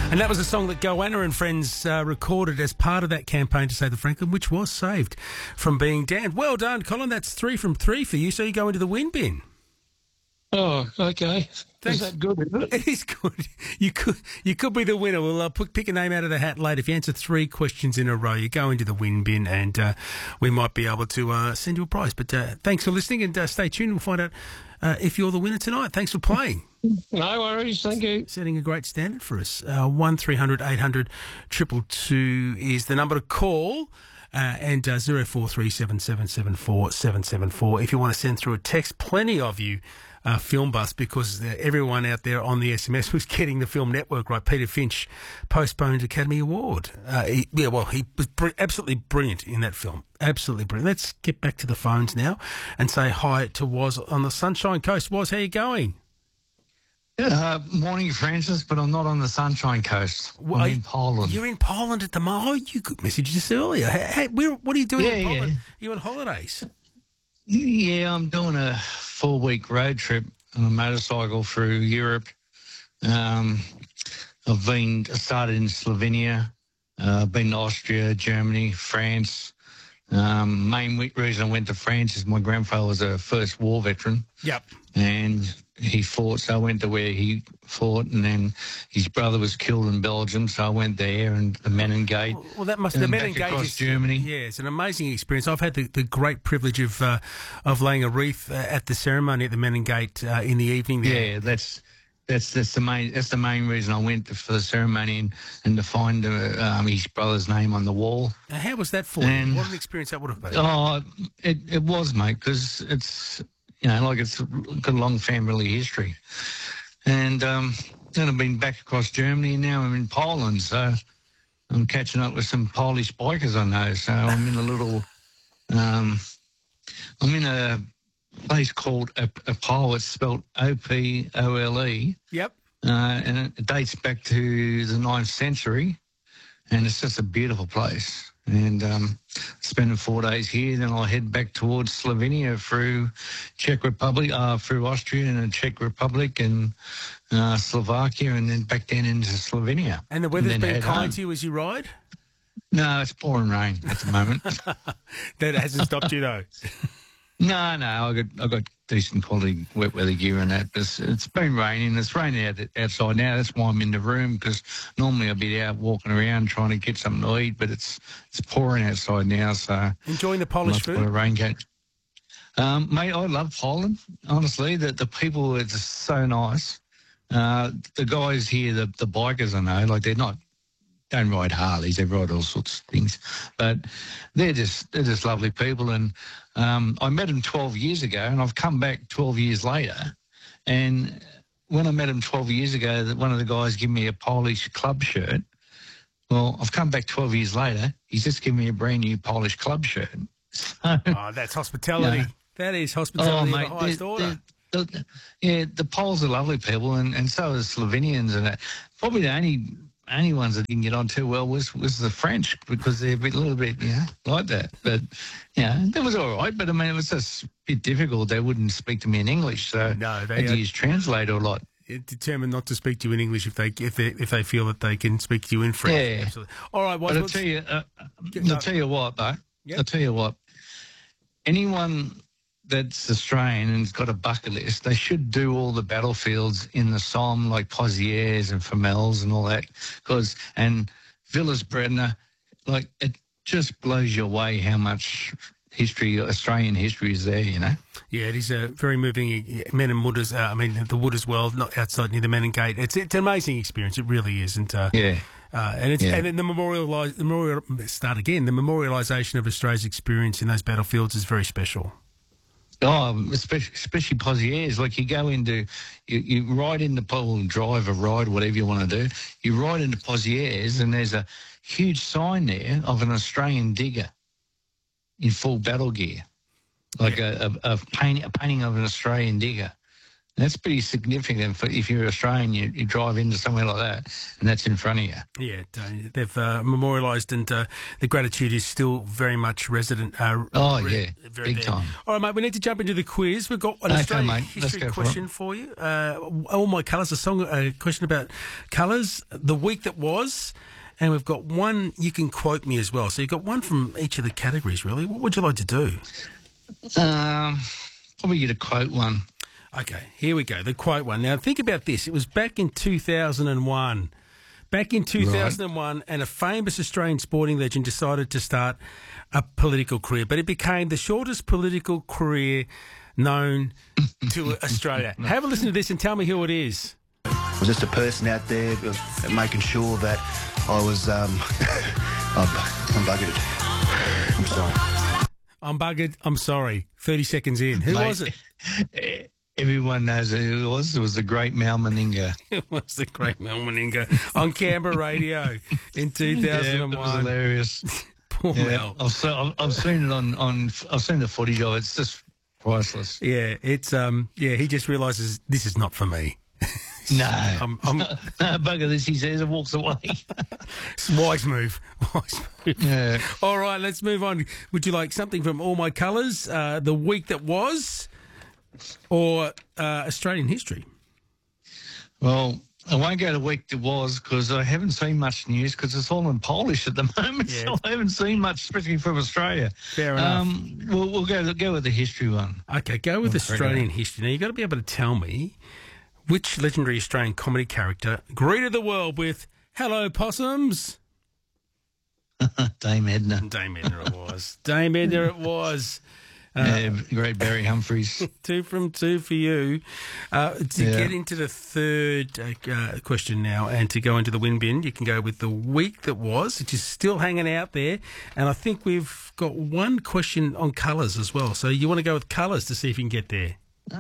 And that was a song that Goanna and friends recorded as part of that campaign to save the Franklin, which was saved from being damned. Well done, Colin. That's 3 from 3 for you, so you go into the win bin. Oh, okay. Thanks. Is that good, isn't it? It is good. You could be the winner. We'll pick a name out of the hat later. If you answer 3 questions in a row, you go into the win bin, and we might be able to send you a prize. But thanks for listening, and stay tuned. We'll find out if you're the winner tonight. Thanks for playing. No worries, thank you. Setting a great standard for us. 1300 800 222 is the number to call. And 0437774774. If you want to send through a text, plenty of you film buffs, because everyone out there on the SMS was getting the Film Network right. Peter Finch postponed Academy Award. He was absolutely brilliant in that film. Absolutely brilliant. Let's get back to the phones now and say hi to Woz on the Sunshine Coast. Woz, how you going? Morning, Francis, but I'm not on the Sunshine Coast. Well, I'm in Poland. You're in Poland at the moment. Oh, you could message us earlier. What are you doing in Poland? Are you on holidays? Yeah, I'm doing a 4-week road trip on a motorcycle through Europe. I've started in Slovenia. I've been to Austria, Germany, France. Main reason I went to France is my grandfather was a First War veteran. Yep. And he fought, so I went to where he fought, and then his brother was killed in Belgium, so I went there, and the Menengate. Well, that must the Menengate across Germany. Yeah, it's an amazing experience. I've had the great privilege of laying a wreath at the ceremony at the Menengate in the evening there. Yeah, that's the main reason I went for the ceremony and to find his brother's name on the wall. Now, how was that for you? What an experience that would have been. Oh, it was, mate, because it's it's got a long family history, and then I've been back across Germany, and now I'm in Poland, so I'm catching up with some Polish bikers I know. So I'm in a little, I'm in a place called Opole. It's spelled Opole. Yep. And it dates back to the 9th century, and it's just a beautiful place. And spending 4 days here, then I'll head back towards Slovenia through Czech Republic, through Austria and the Czech Republic and Slovakia, and then back down into Slovenia. And the weather's been kind to you as you ride? No, it's pouring rain at the moment. That hasn't stopped you, though. No, I got decent quality wet weather gear and that. But it's been raining. It's raining outside now. That's why I'm in the room, because normally I'd be out walking around trying to get something to eat. But it's pouring outside now. So enjoying the Polish food. A raincoat. Mate, I love Poland. Honestly, the people are just so nice. The guys here, the bikers I know, like don't ride Harleys, they ride all sorts of things, but they're just lovely people. And I met them 12 years ago, and I've come back 12 years later. And when I met him 12 years ago, one of the guys gave me a Polish club shirt. Well, I've come back 12 years later. He's just given me a brand new Polish club shirt. So, that's hospitality. That is hospitality of the highest order. The Poles are lovely people, and so are the Slovenians. And probably the only ones that didn't get on too well was the French, because they're a little bit, like that. But, that was all right. But, I mean, it was just a bit difficult. They wouldn't speak to me in English, so I had to use translator a lot. Determined not to speak to you in English if they feel that they can speak to you in French. Yeah. Absolutely. All right. But I'll tell you what, though. Yep. I'll tell you what. Anyone that's Australian and has got a bucket list, they should do all the battlefields in the Somme, like Pozieres and Famels and all that, and Villers-Brenner, like, it just blows you away how much history, Australian history, is there, Yeah, it is a very moving. Men and Wood the Wood as well, not outside near the Menengate. It's an amazing experience. It really is, and and then the memorialisation of Australia's experience in those battlefields is very special. Oh, especially Pozieres. Like, you go you ride into Poland, drive or ride, whatever you want to do. You ride into Pozieres, and there's a huge sign there of an Australian digger in full battle gear, like a painting of an Australian digger. That's pretty significant for if you're Australian, you drive into somewhere like that and that's in front of you. Yeah, they've memorialised, and the gratitude is still very much resident. Big there. time. All right, mate, we need to jump into the quiz. We've got an Okay, Australian mate, let's history go for question for you. All My Colours, a question about colours, the week that was, and we've got one you can quote me as well. So you've got one from each of the categories, really. What would you like to do? Probably get a quote one. Okay, here we go. The quote one. Now, think about this. It was back in 2001. Back in 2001, and a famous Australian sporting legend decided to start a political career, but it became the shortest political career known to Australia. Have a listen to this and tell me who it is. I was just a person out there making sure that I was... I'm buggered. I'm sorry. I'm buggered. I'm sorry. 30 seconds in. Who was it? Everyone knows who it was. It was the great Mal Meninga. It was the great Mel Meninga on Canberra radio in 2001. Yeah, it was hilarious. Poor Mel. I've seen it on I've seen the footage of it. It's just priceless. Yeah, it's he just realises this is not for me. No, I'm bugger this, he says, and walks away. It's a wise move. Wise move. Yeah. All right, let's move on. Would you like something from All My Colours, the week that was, or Australian history? Well, I won't go to week that was because I haven't seen much news because it's all in Polish at the moment. Yeah. So I haven't seen much, especially from Australia. Fair enough. We'll go with the history one. Okay, go with Australian history. Now, you've got to be able to tell me which legendary Australian comedy character greeted the world with "Hello, possums"? Dame Edna. Dame Edna it was. Dame Edna it was. Great Barry Humphries. 2 from 2 for you. Get into the third question now and to go into the win bin, you can go with the week that was, which is still hanging out there. And I think we've got one question on colours as well. So you want to go with colours to see if you can get there?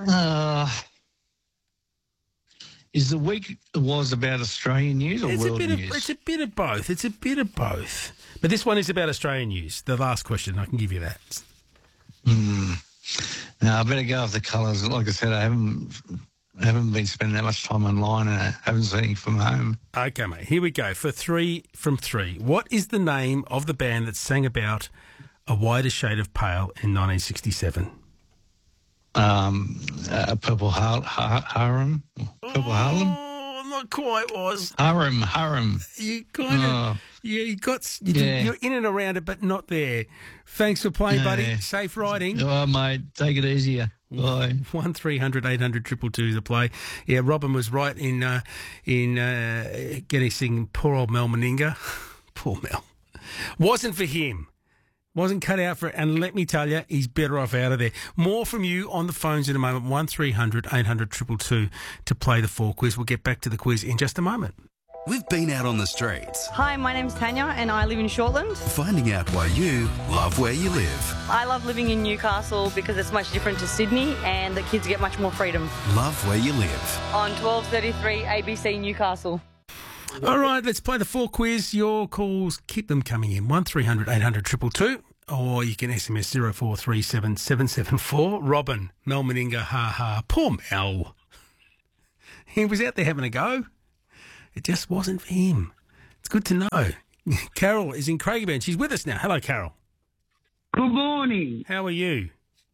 Is the week that was about Australian news or world news? It's a bit of both. It's a bit of both. But this one is about Australian news. The last question, I can give you that. No, I better go with the colours. Like I said, I haven't been spending that much time online and I haven't seen it from home. Okay, mate. Here we go for 3 from 3. What is the name of the band that sang about A Wider Shade of Pale in 1967? Purple Harem? Purple Harlem? Oh, not quite was. Harem. You kind of, you're in and around it, but not there. Thanks for playing, buddy. Safe riding. Oh, mate, take it easier. Bye. 1300 800 222 to play. Yeah, Robin was right in getting singing poor old Mel Meninga. Poor Mel. Wasn't for him. Wasn't cut out for it. And let me tell you, he's better off out of there. More from you on the phones in a moment. 1300 800 222 to play the 4 quiz. We'll get back to the quiz in just a moment. We've been out on the streets, Hi, my name's Tanya and I live in Shortland. finding out why you love where you live. I love living in Newcastle because it's much different to Sydney and the kids get much more freedom. Love where you live. On 1233 ABC Newcastle. All right, let's play the 4 quiz. Your calls, keep them coming in. 1300 800 222. Or you can SMS 0437 774. Robin, Mel Meninga, ha ha. Poor Mel. He was out there having a go. It just wasn't for him. It's good to know. Carol is in Craigieburn. She's with us now. Hello, Carol. Good morning. How are you?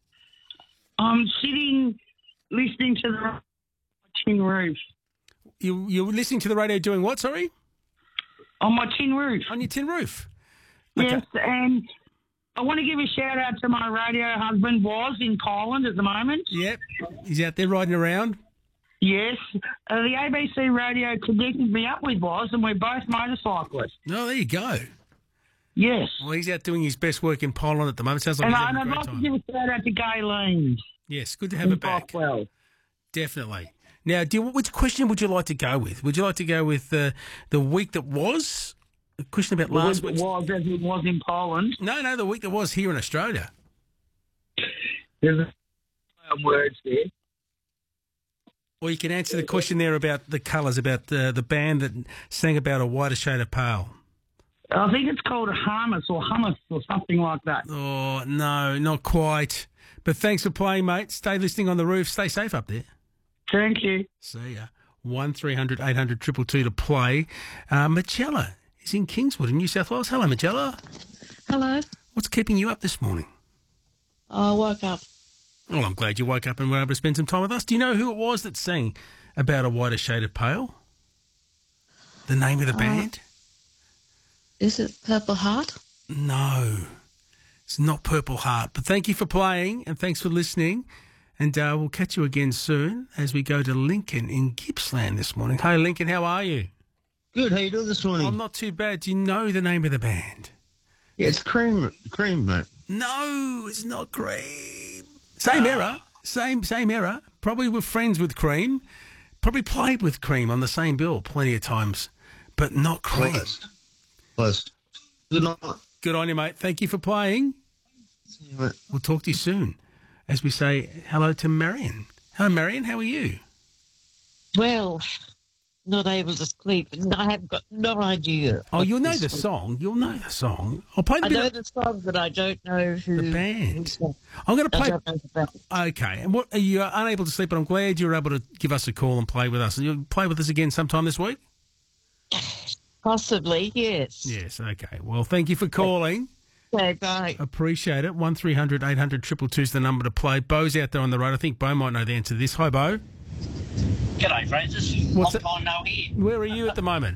I'm sitting listening to the tin roof. You're listening to the radio doing what, sorry? On my tin roof. On your tin roof. Yes, and I want to give a shout out to my radio husband, Was, in Poland at the moment. Yep. He's out there riding around. Yes. The ABC radio connected me up with Was, and we're both motorcyclists. Oh, there you go. Yes. Well, he's out doing his best work in Poland at the moment. Sounds like And he's having a I'd great like to time. give a shout out to Gayleen. Yes, good to have her back. Well. Definitely. Now, which question would you like to go with? Would you like to go with the week that was? A question about last week. Was as it was in Poland. No, the week that was here in Australia. There's words there. Or you can answer the question there about the colours, about the band that sang about A Wider Shade of Pale. I think it's called Hummus or something like that. Oh, no, not quite. But thanks for playing, mate. Stay listening on the roof. Stay safe up there. Thank you. See ya. 1300 800 222 to play. Magella is in Kingswood in New South Wales. Hello, Magella. Hello. What's keeping you up this morning? I woke up. Well, I'm glad you woke up and were able to spend some time with us. Do you know who it was that sang About a Whiter Shade of Pale? The name of the band? Is it Purple Heart? No, it's not Purple Heart. But thank you for playing and thanks for listening. And we'll catch you again soon as we go to Lincoln in Gippsland this morning. Hey, Lincoln, how are you? Good. How you doing this morning? I'm not too bad. Do you know the name of the band? Yeah, it's Cream, mate. No, it's not Cream. Same era. Same era. Probably were friends with Cream. Probably played with Cream on the same bill plenty of times, but not Cream. Close. Good night. Good on you, mate. Thank you for playing. See you, mate. We'll talk to you soon as we say hello to Marion. Hello, Marion. How are you? Well, not able to sleep. I have got no idea. Oh, you'll know the song. You'll know the song. I'll play the I bit know of the song, but I don't know who. the band. I'm going to I play. don't know the band. Okay. And what are you unable to sleep? But I'm glad you were able to give us a call and play with us. You'll play with us again sometime this week. Possibly, yes. Yes. Okay. Well, thank you for calling. Okay, bye. Appreciate it. 1300 800 222 is the number to play. Bo's out there on the road. I think Bo might know the answer to this. Hi, Bo. G'day, Francis. What's Long time no here. Where are you at the moment?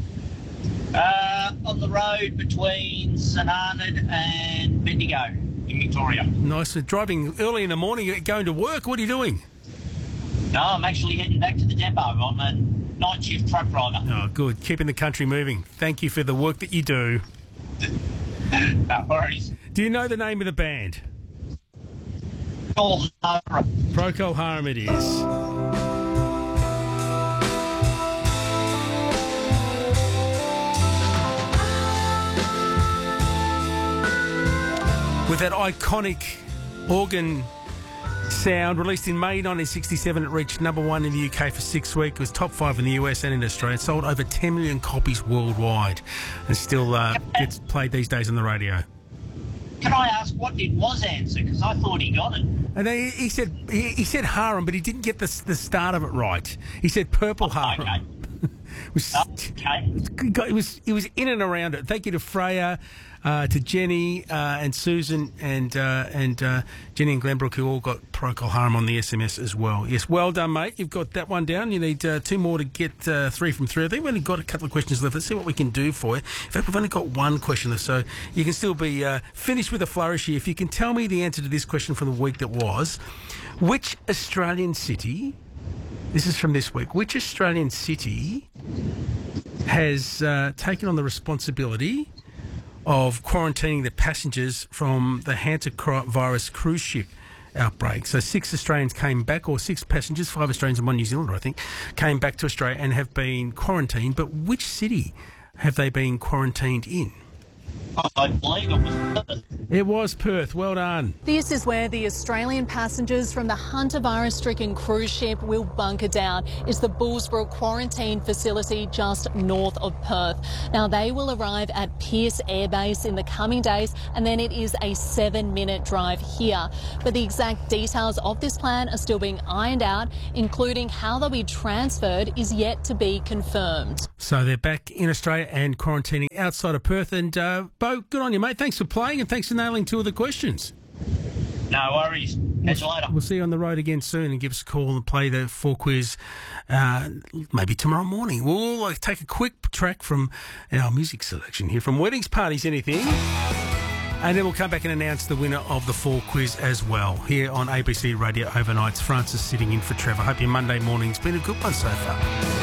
On the road between St Arnaud and Bendigo in Victoria. Nice. Driving early in the morning, going to work. What are you doing? No, I'm actually heading back to the depot. I'm a night shift truck driver. Oh, good. Keeping the country moving. Thank you for the work that you do. No worries. Do you know the name of the band? Procol Harum it is. With that iconic organ sound, released in May 1967, it reached number one in the UK for 6 weeks. It was top 5 in the US and in Australia. It sold over 10 million copies worldwide and still gets played these days on the radio. Can I ask, what did Woz answer? Because I thought he got it. And then he said Harum, but he didn't get the start of it right. He said Purple Harum. Okay. It was in and around it. Thank you to Freya, to Jenny and Susan and Jenny and Glenbrook, who all got Procol Harum on the SMS as well. Yes, well done, mate. You've got that one down. You need 2 more to get 3 from 3. I think we've only got a couple of questions left. Let's see what we can do for you. In fact, we've only got 1 question left, so you can still be finished with a flourish here. If you can tell me the answer to this question from the week that was, which Australian city... This is from this week. Which Australian city has taken on the responsibility of quarantining the passengers from the hantavirus cruise ship outbreak? So 6 Australians came back, or 6 passengers, 5 Australians and 1 New Zealander, I think, came back to Australia and have been quarantined. But which city have they been quarantined in? I believe it was Perth. It was Perth. Well done. This is where the Australian passengers from the hantavirus-stricken cruise ship will bunker down. It's the Bullsbrook quarantine facility just north of Perth. Now, they will arrive at Pearce Air Base in the coming days, and then it is a 7-minute drive here. But the exact details of this plan are still being ironed out, including how they'll be transferred is yet to be confirmed. So they're back in Australia and quarantining outside of Perth. And Bo, good on you, mate. Thanks for playing and thanks for nailing 2 of the questions. No worries. Catch you later. We'll see you on the road again soon, and give us a call and play the 4 quiz maybe tomorrow morning. We'll take a quick track from our music selection here from Weddings, Parties, Anything. And then we'll come back and announce the winner of the 4 quiz as well here on ABC Radio Overnights. Francis sitting in for Trevor. Hope your Monday morning's been a good one so far.